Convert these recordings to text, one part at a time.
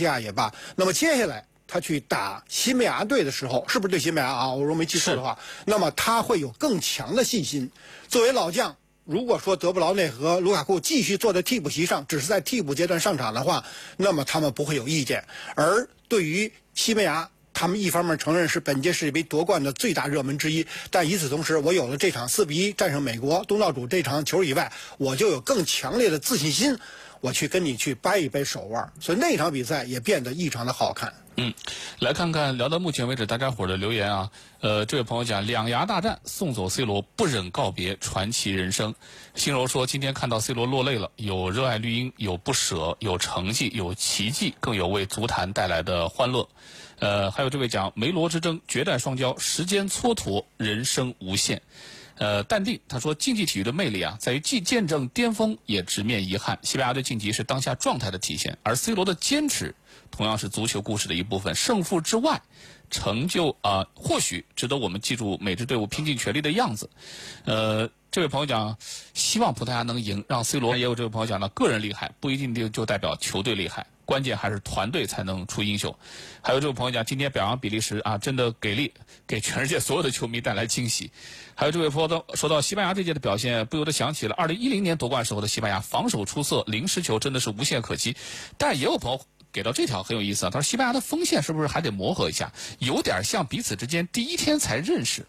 西亚也罢，那么接下来他去打西班牙队的时候，是不是对西班牙啊？我如果没记错的话，那么他会有更强的信心。作为老将，如果说德布劳内和卢卡库继续坐在替补席上，只是在替补阶段上场的话，那么他们不会有意见。而对于西班牙，他们一方面承认是本届世界杯夺冠的最大热门之一，但与此同时，我有了这场4-1战胜美国东道主这场球以外，我就有更强烈的自信心，我去跟你去掰一掰手腕，所以那场比赛也变得异常的好看。 来看看聊到目前为止大家伙的留言啊。这位朋友讲两牙大战送走 C 罗，不忍告别传奇人生。心柔说今天看到 C 罗落泪了，有热爱绿茵，有不舍，有成绩，有奇迹，更有为足坛带来的欢乐。还有这位讲梅罗之争绝代双骄，时间蹉跎，人生无限。淡定他说竞技体育的魅力啊，在于既见证巅峰，也直面遗憾。西班牙队晋级是当下状态的体现，而 C 罗的坚持同样是足球故事的一部分。胜负之外，成就或许值得我们记住每支队伍拼尽全力的样子。这位朋友讲希望葡萄牙能赢，让 C 罗。也有这位朋友讲呢，个人厉害不一定就代表球队厉害，关键还是团队才能出英雄。还有这位朋友讲今天表扬比利时啊，真的给力，给全世界所有的球迷带来惊喜。还有这位朋友说到西班牙这届的表现，不由得想起了2010年夺冠时候的西班牙，防守出色，零失球真的是无懈可击。但也有朋友给到这条很有意思啊，他说西班牙的锋线是不是还得磨合一下，有点像彼此之间第一天才认识。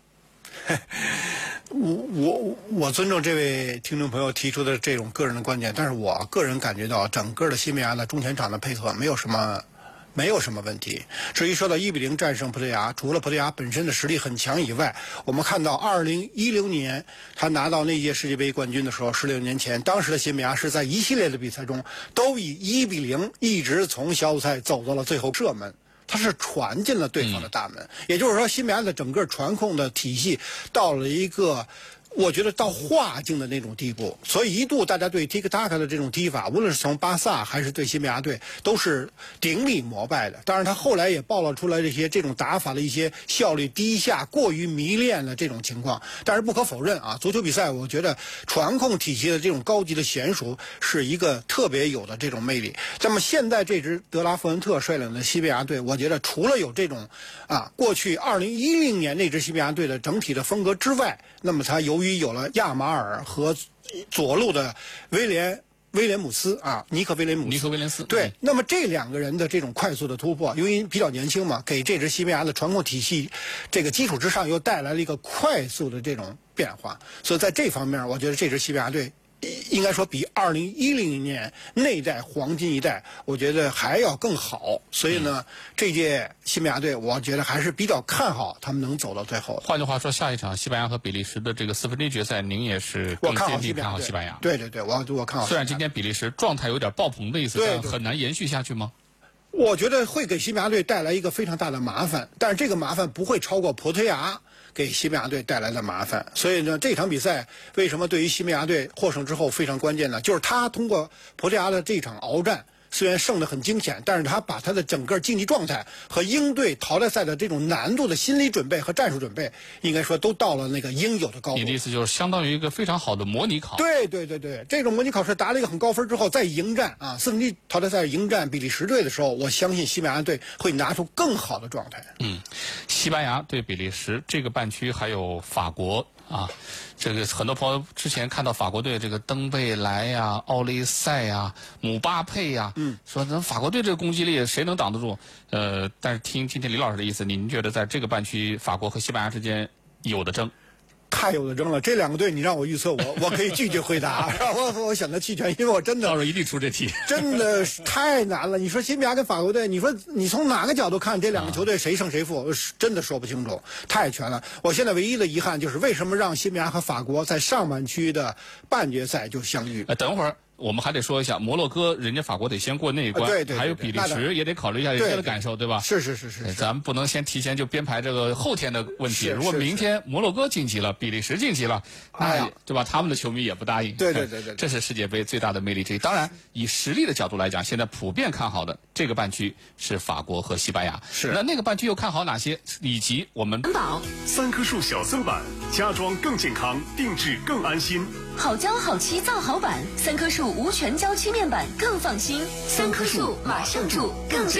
我尊重这位听众朋友提出的这种个人的观点，但是我个人感觉到整个的西班牙的中前场的配合没有什么问题。至于说到1-0战胜葡萄牙，除了葡萄牙本身的实力很强以外，我们看到2010年他拿到那届世界杯冠军的时候，16年前，当时的西班牙是在一系列的比赛中都以1-0一直从小组赛走到了最后射门。他是传进了对方的大门，也就是说，西班牙的整个传控的体系到了一个，我觉得到化境的那种地步。所以一度大家对 tiki-taka 的这种踢法，无论是从巴萨还是对西班牙队，都是顶礼膜拜的。当然，他后来也暴露出来这种打法的一些效率低下、过于迷恋的这种情况。但是不可否认啊，足球比赛我觉得传控体系的这种高级的娴熟是一个特别有的这种魅力。那么现在这支德拉富恩特率领的西班牙队，我觉得除了有这种过去2010年那支西班牙队的整体的风格之外，那么他由于有了亚马尔和左路的威廉姆斯尼克威廉斯对，那么这两个人的这种快速的突破，由于比较年轻嘛，给这支西班牙的传控体系这个基础之上又带来了一个快速的这种变化，所以在这方面我觉得这支西班牙队应该说比2010年那代黄金一代我觉得还要更好。所以呢，这届西班牙队我觉得还是比较看好他们能走到最后。 换句话说，下一场西班牙和比利时的这个1/4决赛，您也是更坚定看好西班牙。 对，我看好。 虽然今天比利时状态有点爆棚的意思，但很难延续下去吗？ 我觉得会给西班牙队带来一个非常大的麻烦，但是这个麻烦不会超过葡萄牙给西班牙队带来的麻烦。所以呢，这场比赛为什么对于西班牙队获胜之后非常关键呢？就是他通过葡萄牙的这场鏖战，虽然胜得很惊险，但是他把他的整个竞技状态和应对淘汰赛的这种难度的心理准备和战术准备，应该说都到了那个应有的高度。 你的意思就是相当于一个非常好的模拟考。 对，这种模拟考试达了一个很高分之后，再迎战4分之一淘汰赛迎战比利时队的时候，我相信西班牙队会拿出更好的状态。 西班牙对比利时这个半区还有法国这个很多朋友之前看到法国队这个登贝莱呀、奥利赛呀、姆巴佩呀，说咱法国队这个攻击力谁能挡得住？但是听今天李老师的意思，您觉得在这个半区法国和西班牙之间有的争？ 太有的争了，这两个队你让我预测，我可以拒绝回答，我选择弃权，因为我真的到时候一定出这题， 真的太难了。你说西班牙跟法国队，你说你从哪个角度看这两个球队谁胜谁负，真的说不清楚，太全了。我现在唯一的遗憾就是为什么让西班牙和法国在上半区的半决赛就相遇？ 等会儿我们还得说一下摩洛哥，人家法国得先过那一关， 对， 还有比利时也得考虑一下人家的感受，对吧？ 是， 咱们不能先提前就编排这个后天的问题。如果明天摩洛哥晋级了，比利时晋级了，对吧？他们的球迷也不答应。 对， 这是世界杯最大的魅力之一。当然，以实力的角度来讲，现在普遍看好的这个半区是法国和西班牙。 是。 那个半区又看好哪些？以及我们 3棵树小森板，家装更健康，定制更安心。 好胶好漆造好板，3棵树无全胶漆面板更放心。3棵树马上住更健康。